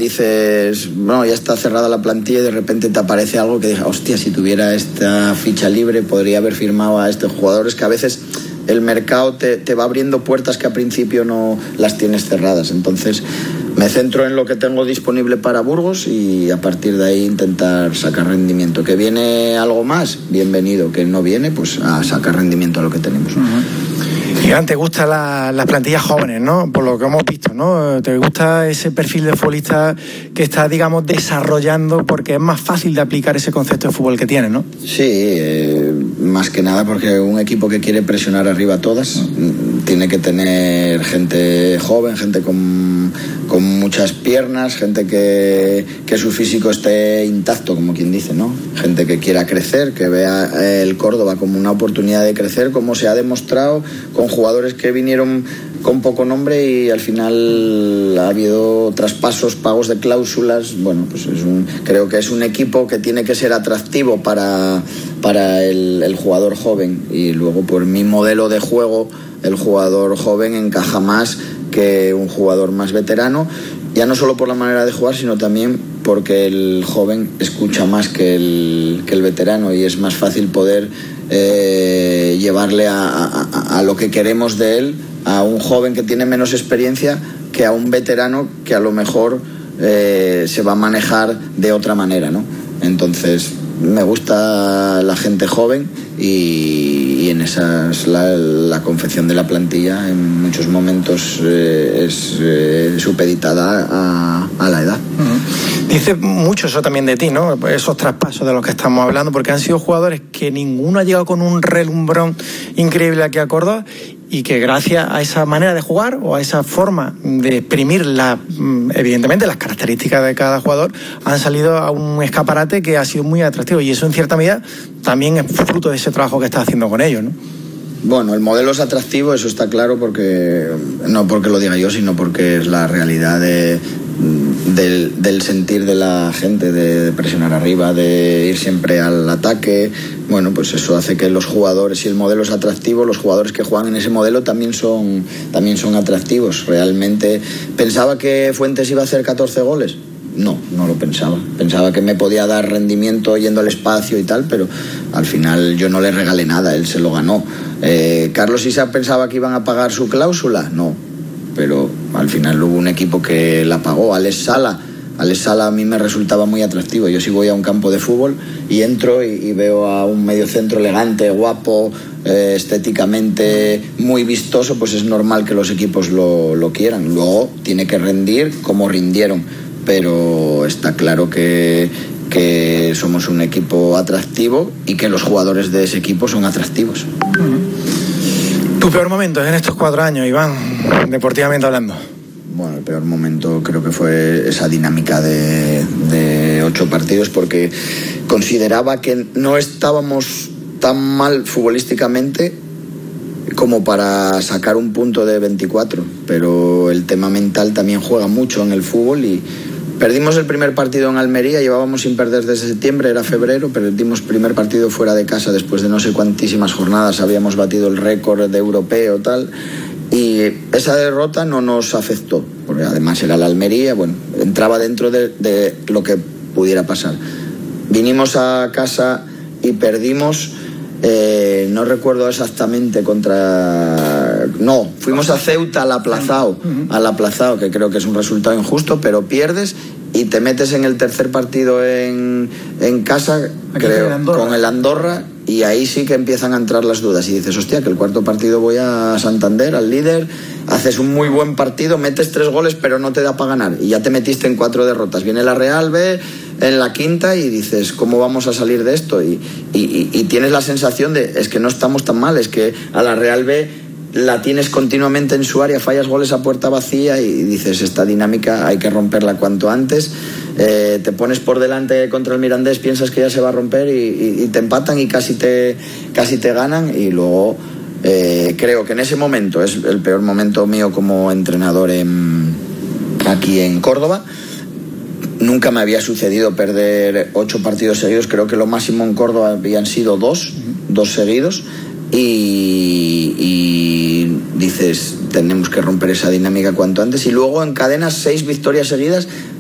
dices, bueno, ya está cerrada la plantilla y de repente te aparece algo que dices, hostia, si tuviera esta ficha libre podría haber firmado a estos jugadores, que a veces el mercado te va abriendo puertas que a principio no las tienes cerradas. Entonces me centro en lo que tengo disponible para Burgos y a partir de ahí intentar sacar rendimiento. Que viene algo más, bienvenido. Que no viene, pues a sacar rendimiento a lo que tenemos. Iván, te gustan las plantillas jóvenes, ¿no? Por lo que hemos visto, ¿no? ¿Te gusta ese perfil de futbolista que está, digamos, desarrollando porque es más fácil de aplicar ese concepto de fútbol que tiene, ¿no? Sí, más que nada porque un equipo que quiere presionar arriba a todas tiene que tener gente joven, gente con muchas piernas, gente que su físico esté intacto, como quien dice, ¿no? Gente que quiera crecer, que vea el Córdoba como una oportunidad de crecer, como se ha demostrado con jugadores que vinieron con poco nombre y al final ha habido traspasos, pagos de cláusulas. Bueno, pues creo que es un equipo que tiene que ser atractivo para el jugador joven, y luego por mi modelo de juego el jugador joven encaja más que un jugador más veterano, ya no solo por la manera de jugar, sino también porque el joven escucha más que el veterano y es más fácil poder llevarle a lo que queremos de él, a un joven que tiene menos experiencia que a un veterano que a lo mejor se va a manejar de otra manera, ¿no? Entonces me gusta la gente joven y en esas la confección de la plantilla en muchos momentos es supeditada a la edad. Dice mucho eso también de ti, ¿no? Esos traspasos de los que estamos hablando, porque han sido jugadores que ninguno ha llegado con un relumbrón increíble aquí a Córdoba y que gracias a esa manera de jugar o a esa forma de exprimir evidentemente las características de cada jugador han salido a un escaparate que ha sido muy atractivo, y eso en cierta medida también es fruto de ese trabajo que estás haciendo con ellos, ¿no? Bueno, el modelo es atractivo, eso está claro, porque no porque lo diga yo, sino porque es la realidad del sentir de la gente, de presionar arriba, de ir siempre al ataque. Bueno, pues eso hace que los jugadores, si el modelo es atractivo, los jugadores que juegan en ese modelo también son atractivos. Realmente, ¿pensaba que Fuentes iba a hacer 14 goles? No lo pensaba. Pensaba que me podía dar rendimiento yendo al espacio y tal, pero al final yo no le regalé nada, él se lo ganó. ¿Carlos Isaac pensaba que iban a pagar su cláusula? No, pero al final hubo un equipo que la pagó. Alex Sala a mí me resultaba muy atractivo. Yo si voy a un campo de fútbol y entro y veo a un mediocentro elegante, guapo, estéticamente muy vistoso, pues es normal que los equipos lo quieran. Luego tiene que rendir como rindieron, pero está claro que somos un equipo atractivo y que los jugadores de ese equipo son atractivos. ¿Tu peor momento en estos 4 años, Iván, deportivamente hablando? Bueno, el peor momento creo que fue esa dinámica de 8 partidos, porque consideraba que no estábamos tan mal futbolísticamente como para sacar un punto de 24, pero el tema mental también juega mucho en el fútbol y perdimos el primer partido en Almería, llevábamos sin perder desde septiembre, era febrero, perdimos primer partido fuera de casa después de no sé cuantísimas jornadas, habíamos batido el récord de europeo, tal, y esa derrota no nos afectó, porque además era la Almería, bueno, entraba dentro de lo que pudiera pasar. Vinimos a casa y perdimos, no recuerdo exactamente fuimos a Ceuta al aplazado, que creo que es un resultado injusto, pero pierdes y te metes en el tercer partido en casa, creo, con el Andorra, y ahí sí que empiezan a entrar las dudas y dices, hostia, que el cuarto partido voy a Santander, al líder, haces un muy buen partido, metes 3 goles pero no te da para ganar y ya te metiste en 4 derrotas, viene la Real B en la quinta y dices, ¿cómo vamos a salir de esto? Y tienes la sensación de, es que no estamos tan mal, es que a la Real B la tienes continuamente en su área, fallas goles a puerta vacía y dices, esta dinámica hay que romperla cuanto antes. Te pones por delante contra el Mirandés, piensas que ya se va a romper y te empatan y casi te ganan, y luego creo que en ese momento es el peor momento mío como entrenador aquí en Córdoba. Nunca me había sucedido perder 8 partidos seguidos, creo que lo máximo en Córdoba habían sido 2 seguidos, y dices, tenemos que romper esa dinámica cuanto antes, y luego encadenas 6 victorias seguidas